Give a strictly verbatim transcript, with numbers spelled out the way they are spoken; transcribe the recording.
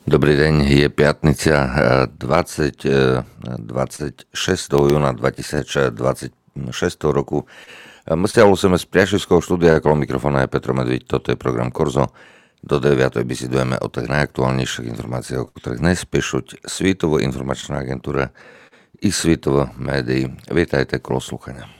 Dobrý deň, je piatnica dvadsať, dvadsaťšesť júna dvetisícdvadsaťšesť roku. Stiahol som z priateľského štúdia, okolo mikrofóna je Petro Medvíd, toto je program Korzo. Do deviatej besedujeme o tých najaktuálnejších informáciách, o ktorých najspiešuť Svitovo informačná agentúra i Svitovo médií. Vítajte, kolo slúchania.